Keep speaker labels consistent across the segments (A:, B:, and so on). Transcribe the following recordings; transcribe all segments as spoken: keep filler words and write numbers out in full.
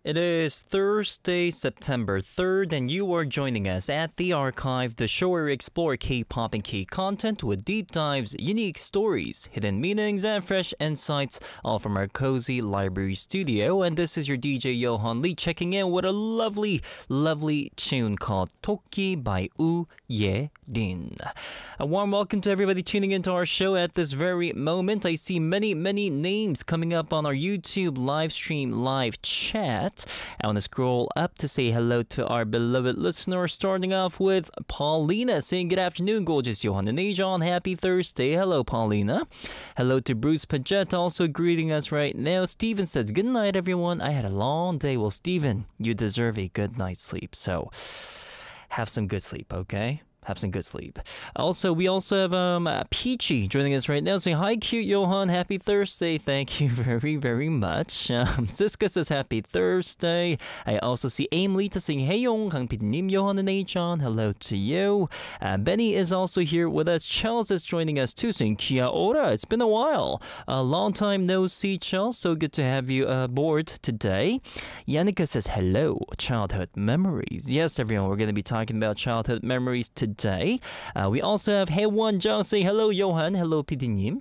A: It is Thursday, September third, and you are joining us at The Archive, the show where we explore K-pop and K-content with deep dives, unique stories, hidden meanings, and fresh insights, all from our cozy library studio. And this is your D J Johan Lee checking in with a lovely, lovely tune called Toki by Woo Ye-rin. A warm welcome to everybody tuning into our show at this very moment. I see many, many names coming up on our YouTube live stream live chat. I want to scroll up to say hello to our beloved listener, starting off with Paulina saying good afternoon, gorgeous Johan and Ajon. Happy Thursday. Hello, Paulina. Hello to Bruce Paget, also greeting us right now. Steven says, good night, everyone. I had a long day. Well, Steven, you deserve a good night's sleep. So have some good sleep, okay? Have some good sleep. Also, we also have um, Peachy joining us right now saying, hi, cute Johan. Happy Thursday. Thank you very, very much. Um, Siska says, happy Thursday. I also see Aim Lita saying, hey, Yong, Kang Nim, Johan, and Ajon. Hello to you. Uh, Benny is also here with us. Charles is joining us too, saying, Kia ora. It's been a while. A long time no see, Charles. So good to have you aboard today. Yannicka says, hello. Childhood memories. Yes, everyone, we're going to be talking about childhood memories today. Today. Uh, we also have Haewon Jung saying hello, Johan. Hello, 피디님.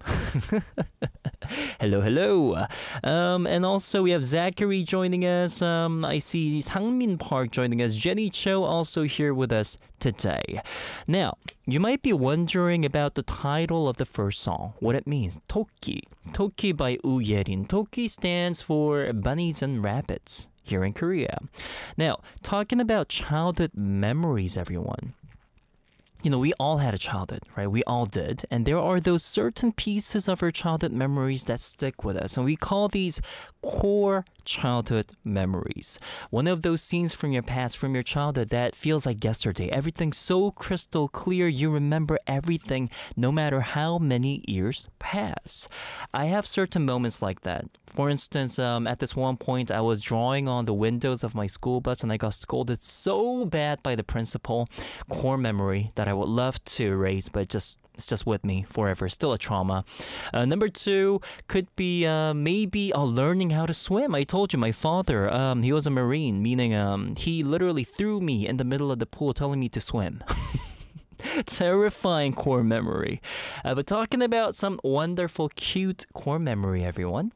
A: Hello, hello. Um, and also we have Zachary joining us. Um, I see Sangmin Park joining us. Jenny Cho also here with us today. Now, you might be wondering about the title of the first song, what it means. Toki. Toki by Woo Ye-rin. Toki stands for bunnies and rabbits here in Korea. Now, talking about childhood memories, everyone. You know, we all had a childhood, right? We all did. And there are those certain pieces of our childhood memories that stick with us. And we call these core childhood memories. One of those scenes from your past, from your childhood that feels like yesterday. Everything's so crystal clear. You remember everything no matter how many years pass. I have certain moments like that. For instance, um, at this one point, I was drawing on the windows of my school bus and I got scolded so bad by the principal. Core memory that I would love to erase, but just it's just with me forever. Still a trauma. Uh, number two could be uh, maybe uh, learning how to swim. I told you my father, um, he was a Marine, meaning um, he literally threw me in the middle of the pool telling me to swim. Terrifying core memory. Uh, but talking about some wonderful, cute core memory, everyone.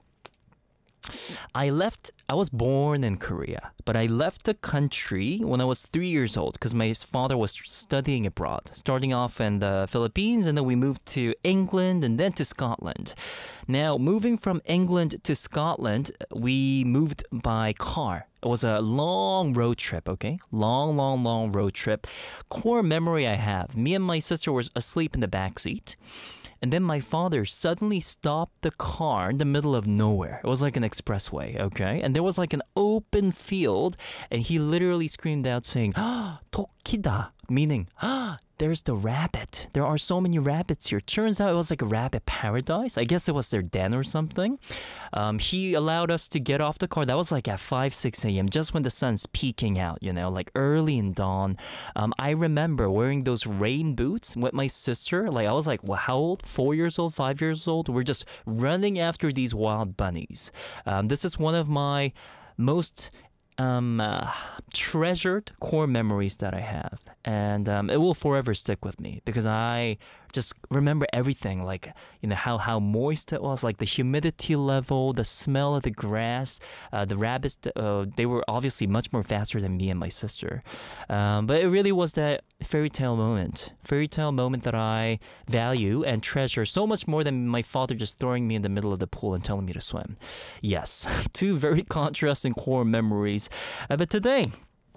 A: I left, I was born in Korea, but I left the country when I was three years old because my father was studying abroad, starting off in the Philippines, and then we moved to England and then to Scotland. Now, moving from England to Scotland, we moved by car. It was a long road trip, okay? Long, long, long road trip. Core memory I have, me and my sister were asleep in the back seat. And then my father suddenly stopped the car in the middle of nowhere. It was like an expressway, okay? And there was like an open field, and he literally screamed out saying, ah, Tokida, meaning, ah, there's the rabbit. There are so many rabbits here. Turns out it was like a rabbit paradise. I guess it was their den or something. Um, he allowed us to get off the car. That was like at five, six a.m. just when the sun's peeking out, you know, like early in dawn. Um, I remember wearing those rain boots with my sister. Like I was like, well, how old? Four years old, five years old? We're just running after these wild bunnies. Um, this is one of my most um, uh, treasured core memories that I have. And um, it will forever stick with me because I just remember everything, like, you know, how, how moist it was, like the humidity level, the smell of the grass, uh, the rabbits, uh, they were obviously much more faster than me and my sister. Um, but it really was that fairy tale moment, fairy tale moment that I value and treasure so much more than my father just throwing me in the middle of the pool and telling me to swim. Yes, two very contrasting core memories. Uh, but today,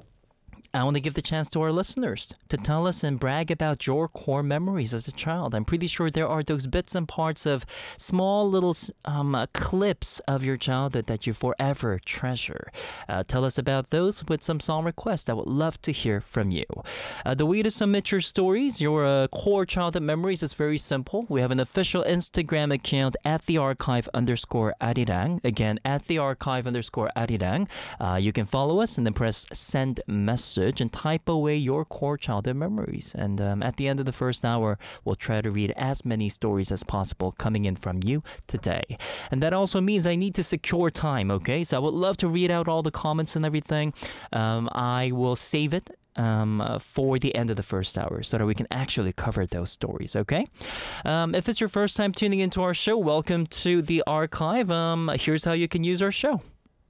A: I want to give the chance to our listeners to tell us and brag about your core memories as a child. I'm pretty sure there are those bits and parts of small little um, uh, clips of your childhood that you forever treasure. Uh, tell us about those with some song requests. I would love to hear from you. Uh, the way to submit your stories, your uh, core childhood memories is very simple. We have an official Instagram account at the archive underscore arirang. Again, at the archive underscore arirang. Uh, you can follow us and then press send message. message and type away your core childhood memories. And um, at the end of the first hour, we'll try to read as many stories as possible coming in from you today. And that also means I need to secure time, okay? So I would love to read out all the comments and everything. Um, I will save it Um, uh, for the end of the first hour so that we can actually cover those stories, okay? Um, if it's your first time tuning into our show, welcome to the archive. Um, here's how you can use our show.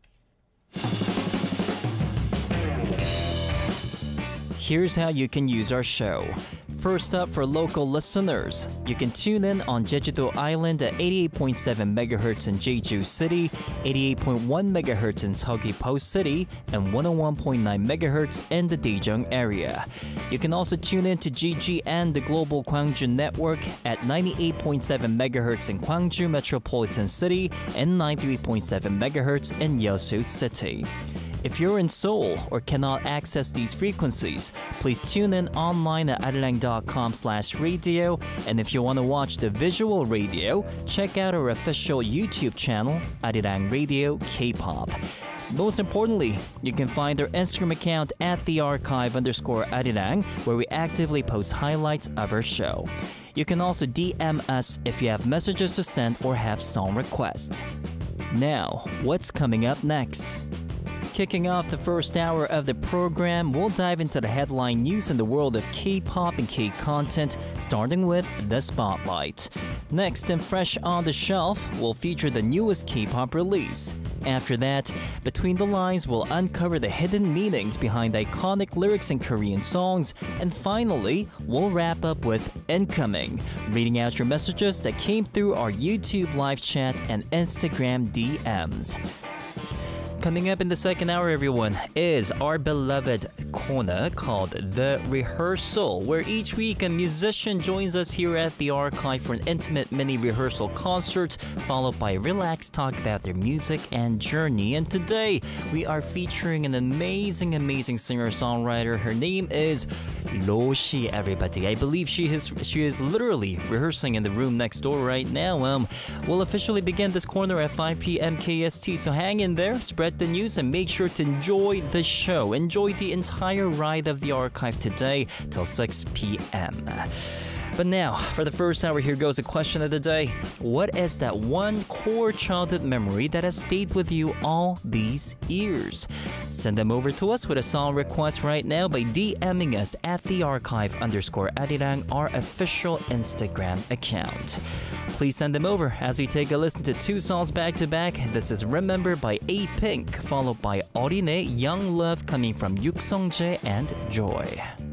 A: Here's how you can use our show. First up, for local listeners, you can tune in on Jeju-do Island at eighty-eight point seven megahertz in Jeju City, eighty-eight point one megahertz in Seogwipo City, and one oh one point nine megahertz in the Daejeong area. You can also tune in to G G N, the Global Gwangju Network, at ninety-eight point seven megahertz in Gwangju Metropolitan City and ninety-three point seven megahertz in Yeosu City. If you're in Seoul or cannot access these frequencies, please tune in online at arirang dot com slash radio. And if you want to watch the visual radio, check out our official YouTube channel, Arirang Radio K-pop. Most importantly, you can find our Instagram account at the archive underscore Arirang, where we actively post highlights of our show. You can also D M us if you have messages to send or have song requests. Now, what's coming up next? Kicking off the first hour of the program, we'll dive into the headline news in the world of K-pop and K-content, starting with The Spotlight. Next, and fresh on the shelf, we'll feature the newest K-pop release. After that, Between the Lines will uncover the hidden meanings behind iconic lyrics in Korean songs. And finally, we'll wrap up with Incoming, reading out your messages that came through our YouTube live chat and Instagram D Ms. Coming up in the second hour, everyone, is our beloved corner called The Rehearsal, where each week a musician joins us here at the archive for an intimate mini rehearsal concert, followed by a relaxed talk about their music and journey. And today, we are featuring an amazing, amazing singer-songwriter. Her name is Roshi, everybody. I believe she is she is literally rehearsing in the room next door right now. Um, we'll officially begin this corner at five p.m. K S T, so hang in there, spread the news, and make sure to enjoy the show. Enjoy the entire ride of the archive today till six p.m. But now, for the first hour, here goes a question of the day. What is that one core childhood memory that has stayed with you all these years? Send them over to us with a song request right now by DMing us at the archive underscore Arirang, our official Instagram account. Please send them over as we take a listen to two songs back to back. This is Remember by A Pink, followed by Orine Young Love coming from Yuk Sung-jae and Joy.